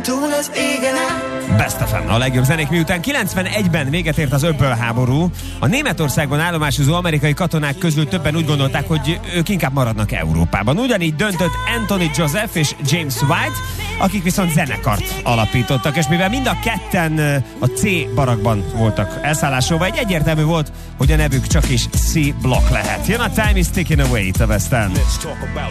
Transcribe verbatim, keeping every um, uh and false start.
Best ef em, a legjobb zenék, miután kilencvenegyben véget ért az öbölháború. A Németországban állomásozó amerikai katonák közül többen úgy gondolták, hogy ők inkább maradnak Európában. Ugyanígy döntött Anthony Joseph és James White, akik viszont zenekart alapítottak, és mivel mind a ketten a C barakban voltak elszállásolva, egy egyértelmű volt, hogy a nevük csak is C block lehet. Jön a Time is Ticking Away, a West End.